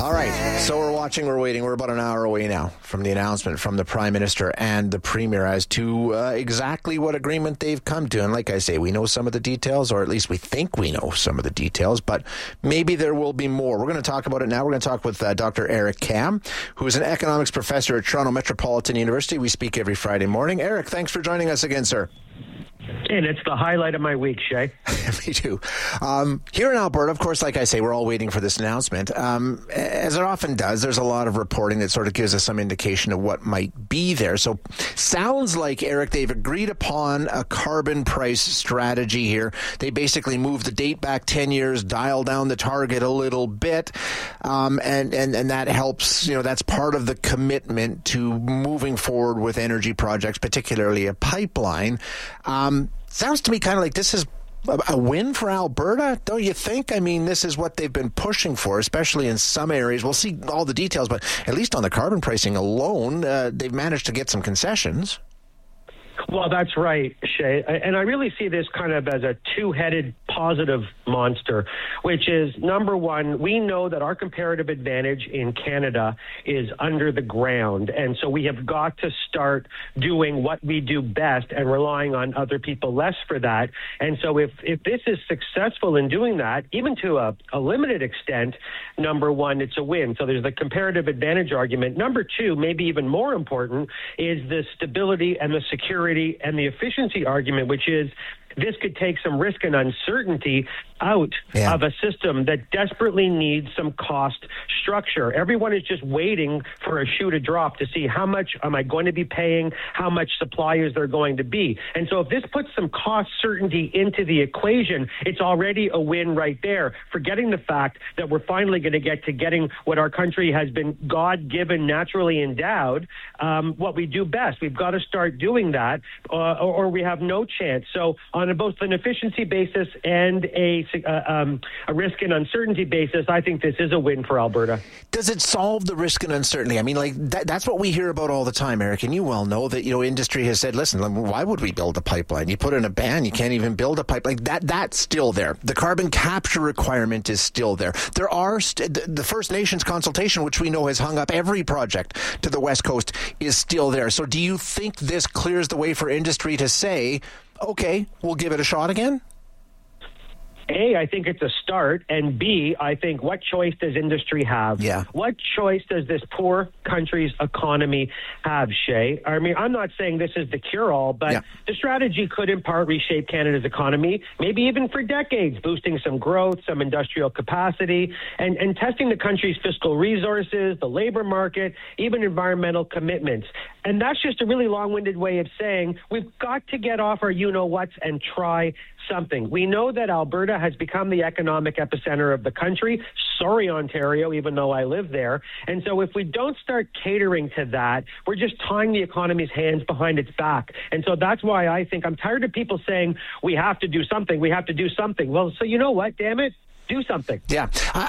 All right, so we're watching, we're waiting. We're about an hour away now from the announcement from the Prime Minister and the Premier as to exactly what agreement they've come to. And like I say, we know some of the details, or at least we think we know some of the details, but maybe there will be more. We're going to talk about it now. We're going to talk with Dr. Eric Kam, who is an economics professor at Toronto Metropolitan University. We speak every Friday morning. Eric, thanks for joining us again, sir. And it's the highlight of my week, Shay. Me too. Here in Alberta, of course, like I say, we're all waiting for this announcement. As it often does, there's a lot of reporting that sort of gives us some indication of what might be there. So sounds like, Eric, they've agreed upon a carbon price strategy here. They basically moved the date back 10 years, dial down the target a little bit, and that helps, that's part of the commitment to moving forward with energy projects, particularly a pipeline. Sounds to me kind of like this is a win for Alberta, don't you think? I mean, this is what they've been pushing for, especially in some areas. We'll see all the details, but at least on the carbon pricing alone, they've managed to get some concessions. Well, that's right, Shay. And I really see this kind of as a two-headed positive monster, which is, number one, we know that our comparative advantage in Canada is under the ground. And so we have got to start doing what we do best and relying on other people less for that. And so if this is successful in doing that, even to a limited extent, number one, it's a win. So there's the comparative advantage argument. Number two, maybe even more important, is the stability and the security and the efficiency argument, which is this could take some risk and uncertainty out of a system that desperately needs some cost structure. Everyone is just waiting for a shoe to drop to see how much am I going to be paying, how much supply is there going to be. And so if this puts some cost certainty into the equation, it's already a win right there, forgetting the fact that we're finally going to get to getting what our country has been God-given, naturally endowed, what we do best. We've got to start doing that or we have no chance. So on both an efficiency basis and a risk and uncertainty basis, I think this is a win for Alberta. Does it solve the risk and uncertainty? I mean, like that's what we hear about all the time, Eric, and you well know that, industry has said, listen, why would we build a pipeline? You put in a ban, you can't even build a pipeline. That's still there. The carbon capture requirement is still there. There are the First Nations consultation, which we know has hung up every project to the West Coast, is still there. So do you think this clears the way for industry to say, okay, we'll give it a shot again? A, I think it's a start, and B, I think what choice does industry have? Yeah. What choice does this poor country's economy have, Shay? I mean, I'm not saying this is the cure-all, but the strategy could in part reshape Canada's economy, maybe even for decades, boosting some growth, some industrial capacity, and testing the country's fiscal resources, the labor market, even environmental commitments. And that's just a really long-winded way of saying we've got to get off our you-know-whats and try something. We know that Alberta has become the economic epicenter of the country. Sorry, Ontario, even though I live there. And so if we don't start catering to that, we're just tying the economy's hands behind its back. And so that's why I think I'm tired of people saying we have to do something. We have to do something. Well, so you know what? Damn it. Do something. Yeah.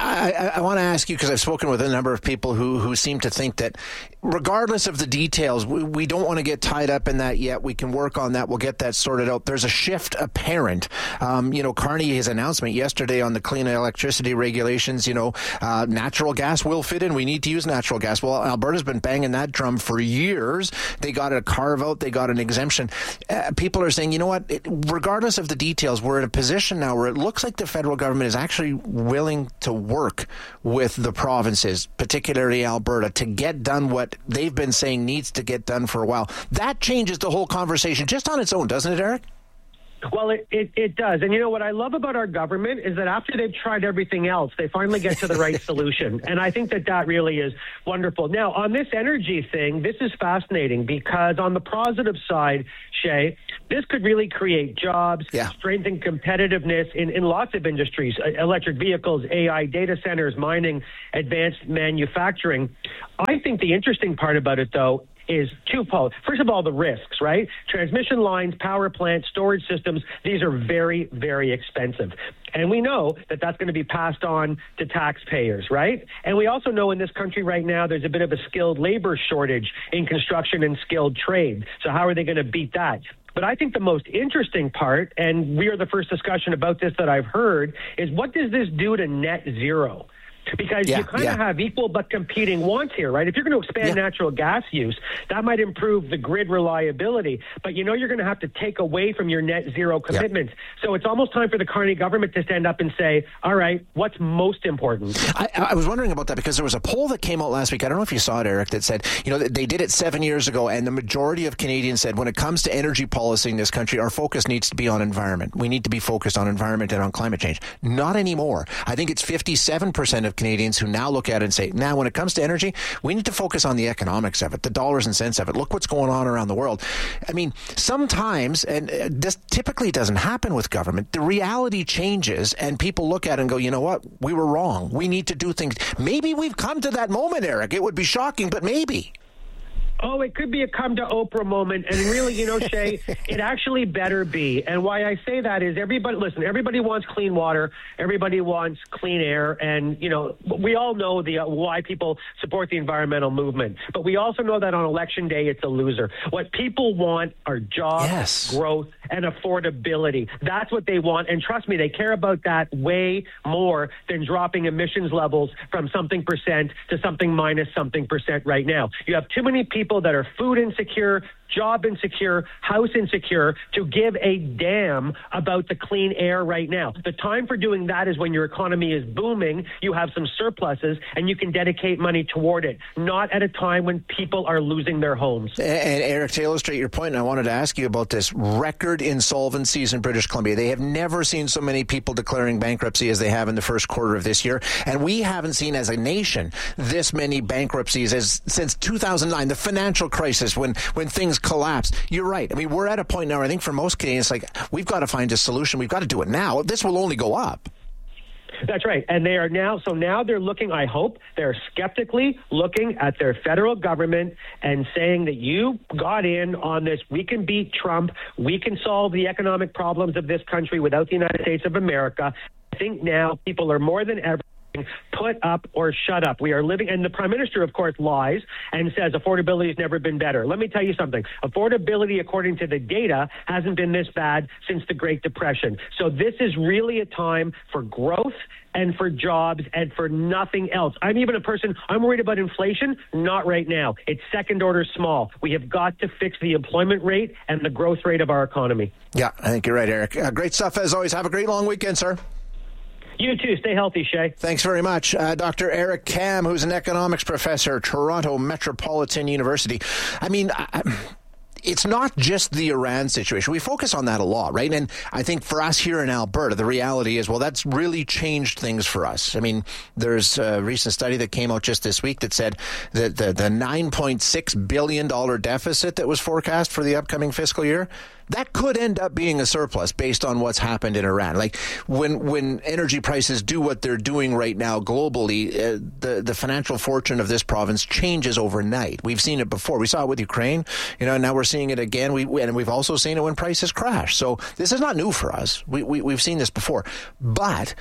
I want to ask you, because I've spoken with a number of people who seem to think that regardless of the details, we don't want to get tied up in that yet. We can work on that. We'll get that sorted out. There's a shift apparent. Carney, his announcement yesterday on the clean electricity regulations, natural gas will fit in. We need to use natural gas. Well, Alberta's been banging that drum for years. They got a carve out. They got an exemption. People are saying, you know what, regardless of the details, we're in a position now where it looks like the federal government is actually willing to work with the provinces, particularly Alberta, to get done what they've been saying needs to get done for a while. That changes the whole conversation just on its own, doesn't it, Eric? Well, it does. And you know what I love about our government is that after they've tried everything else, they finally get to the right solution. And I think that really is wonderful. Now, on this energy thing, this is fascinating because on the positive side, Shay, this could really create jobs, strengthen competitiveness in lots of industries, electric vehicles, AI, data centers, mining, advanced manufacturing. I think the interesting part about it, though, is twofold. First of all, the risks, right? Transmission lines, power plants, storage systems, these are very, very expensive. And we know that that's going to be passed on to taxpayers, right? And we also know in this country right now there's a bit of a skilled labor shortage in construction and skilled trade. So how are they going to beat that? But I think the most interesting part, and we are the first discussion about this that I've heard, is what does this do to net zero? Because you kind of have equal but competing wants here, right? If you're going to expand natural gas use, that might improve the grid reliability. But you're going to have to take away from your net zero commitments. So it's almost time for the Carney government to stand up and say, all right, what's most important? I was wondering about that because there was a poll that came out last week. I don't know if you saw it, Eric, that said, they did it 7 years ago, and the majority of Canadians said when it comes to energy policy in this country, our focus needs to be on environment. We need to be focused on environment and on climate change. Not anymore. I think it's 57% of Canadians who now look at it and say, now when it comes to energy, we need to focus on the economics of it, the dollars and cents of it. Look what's going on around the world. I mean, sometimes, and this typically doesn't happen with government, the reality changes and people look at it and go, you know what, we were wrong. We need to do things. Maybe we've come to that moment, Eric. It would be shocking, but maybe. Oh, it could be a come to Oprah moment. And really, Shay, it actually better be. And why I say that is everybody wants clean water. Everybody wants clean air. And, we all know why people support the environmental movement. But we also know that on election day, it's a loser. What people want are jobs, growth, and affordability. That's what they want. And trust me, they care about that way more than dropping emissions levels from something percent to something minus something percent right now. You have too many people that are food insecure, job insecure, house insecure to give a damn about the clean air right now. The time for doing that is when your economy is booming, you have some surpluses, and you can dedicate money toward it, not at a time when people are losing their homes. And Eric, to illustrate your point, I wanted to ask you about this record insolvencies in British Columbia. They have never seen so many people declaring bankruptcy as they have in the first quarter of this year. And we haven't seen as a nation this many bankruptcies since 2009, the financial crisis, when things collapsed. You're right. I mean, we're at a point now, I think for most Canadians, we've got to find a solution. We've got to do it now. This will only go up. That's right. And they are now they're looking, I hope, they're skeptically looking at their federal government and saying that you got in on this. We can beat Trump. We can solve the economic problems of this country without the United States of America. I think now people are more than ever put up or shut up. We are living, and the Prime Minister, of course, lies and says affordability has never been better. Let me tell you something. Affordability, according to the data, hasn't been this bad since the Great Depression. So this is really a time for growth and for jobs and for nothing else. I'm worried about inflation. Not right now. It's second order small. We have got to fix the employment rate and the growth rate of our economy. Yeah, I think you're right, Eric. Great stuff as always. Have a great long weekend, sir. You too. Stay healthy, Shay. Thanks very much. Dr. Eric Kam, who's an economics professor at Toronto Metropolitan University. I mean, it's not just the Iran situation. We focus on that a lot, right? And I think for us here in Alberta, the reality is, well, that's really changed things for us. I mean, there's a recent study that came out just this week that said that the $9.6 billion deficit that was forecast for the upcoming fiscal year, that could end up being a surplus based on what's happened in Iran. Like when energy prices do what they're doing right now globally, the financial fortune of this province changes overnight. We've seen it before. We saw it with Ukraine, now we're seeing it again. And we've also seen it when prices crash. So this is not new for us. We've seen this before. But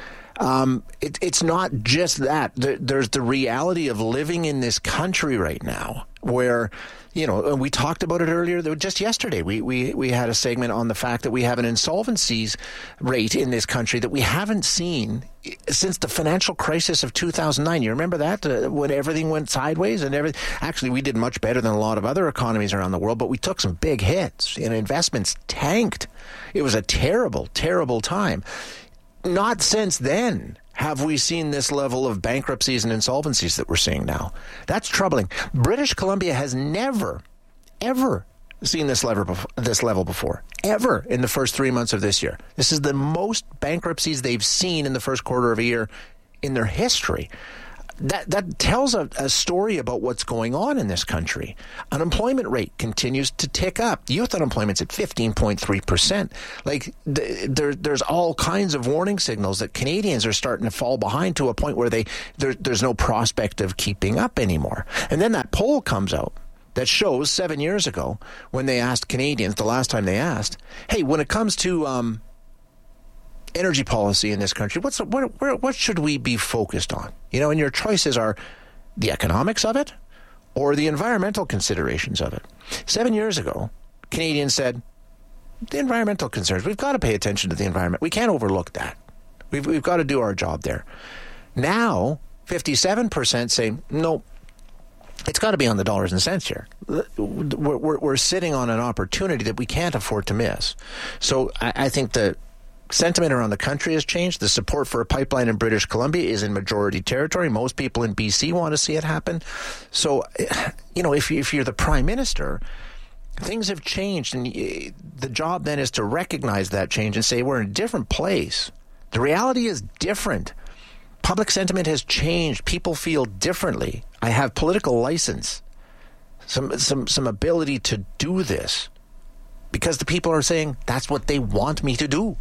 it's not just that. There's the reality of living in this country right now where, we talked about it earlier. Just yesterday, we had a segment on the fact that we have an insolvencies rate in this country that we haven't seen since the financial crisis of 2009. You remember that when everything went sideways and everything? Actually, we did much better than a lot of other economies around the world, but we took some big hits and investments tanked. It was a terrible, terrible time. Not since then have we seen this level of bankruptcies and insolvencies that we're seeing now. That's troubling. British Columbia has never, ever seen this level before, ever in the first 3 months of this year. This is the most bankruptcies they've seen in the first quarter of a year in their history. That tells a story about what's going on in this country. Unemployment rate continues to tick up. Youth unemployment's at 15.3%. There's all kinds of warning signals that Canadians are starting to fall behind to a point where there's no prospect of keeping up anymore. And then that poll comes out that shows 7 years ago when they asked Canadians, the last time they asked, hey, when it comes to energy policy in this country, what should we be focused on? And your choices are the economics of it or the environmental considerations of it. 7 years ago, Canadians said, the environmental concerns, we've got to pay attention to the environment. We can't overlook that. We've got to do our job there. Now, 57% say, no, it's got to be on the dollars and cents here. We're sitting on an opportunity that we can't afford to miss. So I think the sentiment around the country has changed. The support for a pipeline in British Columbia is in majority territory. Most people in BC want to see it happen. So, if you're the Prime Minister, things have changed, and the job then is to recognize that change and say we're in a different place. The reality is different. Public sentiment has changed. People feel differently. I have political license, some ability to do this, because the people are saying that's what they want me to do.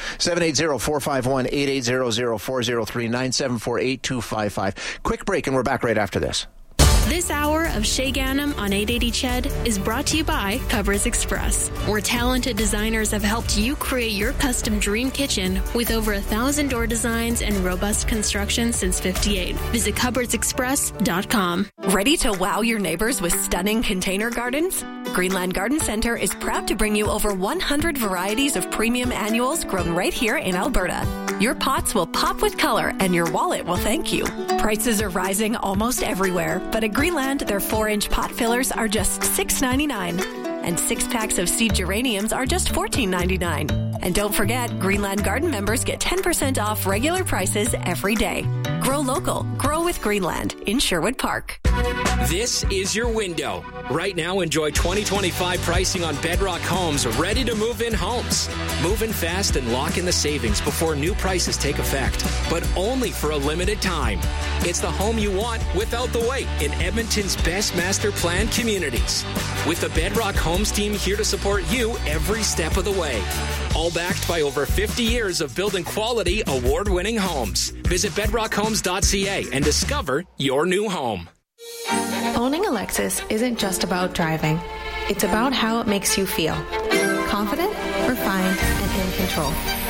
780-451-8800-403-974-8255. Quick break, and we're back right after this. This hour of Shay Ganem on 880 CHED is brought to you by Cupboards Express, where talented designers have helped you create your custom dream kitchen with over 1,000 door designs and robust construction since '58. Visit cupboardsexpress.com. Ready to wow your neighbors with stunning container gardens? Greenland Garden Center is proud to bring you over 100 varieties of premium annuals grown right here in Alberta. Your pots will pop with color and your wallet will thank you. Prices are rising almost everywhere, but at Greenland, their 4-inch pot fillers are just $6.99. And 6 packs of seed geraniums are just $14.99. And don't forget, Greenland Garden members get 10% off regular prices every day. Grow local. Grow with Greenland in Sherwood Park. This is your window. Right now, enjoy 2025 pricing on Bedrock Homes, ready to move in homes. Move in fast and lock in the savings before new prices take effect, but only for a limited time. It's the home you want without the wait in Edmonton's best master planned communities. With the Bedrock Homes team here to support you every step of the way. All backed by over 50 years of building quality, award-winning homes. Visit bedrockhomes.ca and discover your new home. Owning a Lexus isn't just about driving. It's about how it makes you feel. Confident, refined, and in control.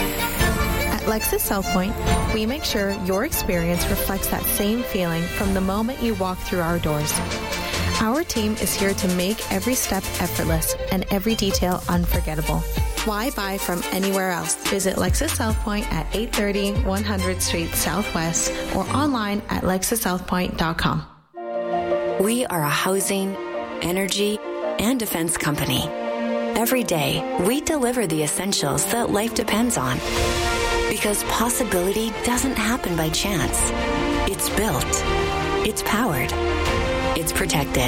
At Lexus South Point, we make sure your experience reflects that same feeling from the moment you walk through our doors. Our team is here to make every step effortless and every detail unforgettable. Why buy from anywhere else? Visit Lexus South Point at 830 100th Street Southwest or online at lexussouthpoint.com. We are a housing, energy, and defense company. Every day, we deliver the essentials that life depends on. Because possibility doesn't happen by chance. It's built. It's powered. It's protected.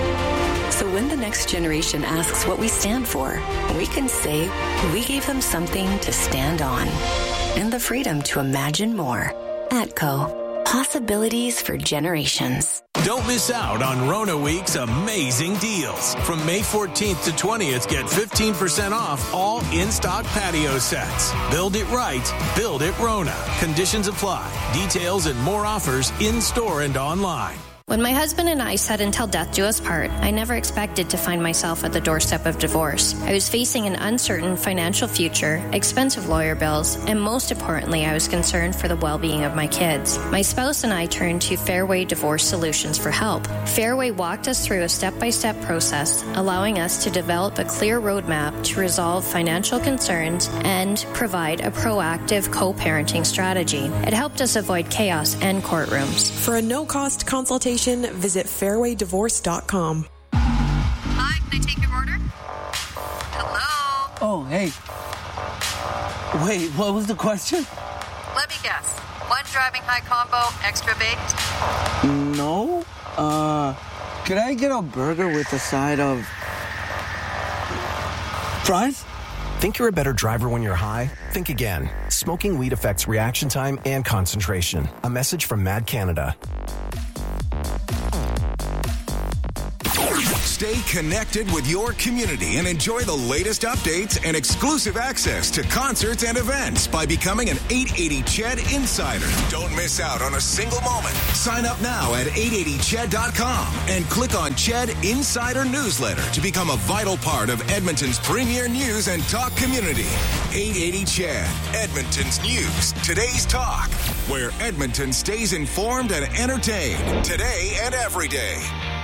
So when the next generation asks what we stand for, we can say we gave them something to stand on and the freedom to imagine more. ATCO. Possibilities for generations. Don't miss out on Rona Week's amazing deals. From May 14th to 20th, get 15% off all in-stock patio sets. Build it right. Build it Rona. Conditions apply. Details and more offers in-store and online. When my husband and I said until death do us part, I never expected to find myself at the doorstep of divorce. I was facing an uncertain financial future, expensive lawyer bills, and most importantly, I was concerned for the well-being of my kids. My spouse and I turned to Fairway Divorce Solutions for help. Fairway walked us through a step-by-step process, allowing us to develop a clear roadmap to resolve financial concerns and provide a proactive co-parenting strategy. It helped us avoid chaos and courtrooms. For a no-cost consultation, visit fairwaydivorce.com. Hi, can I take your order? Hello? Oh, hey. Wait, what was the question? Let me guess. One driving high combo, extra baked? No. Could I get a burger with a side of fries? Think you're a better driver when you're high? Think again. Smoking weed affects reaction time and concentration. A message from Mad Canada. Stay connected with your community and enjoy the latest updates and exclusive access to concerts and events by becoming an 880 CHED Insider. Don't miss out on a single moment. Sign up now at 880ched.com and click on CHED Insider Newsletter to become a vital part of Edmonton's premier news and talk community. 880 CHED, Edmonton's news, today's talk, where Edmonton stays informed and entertained today and every day.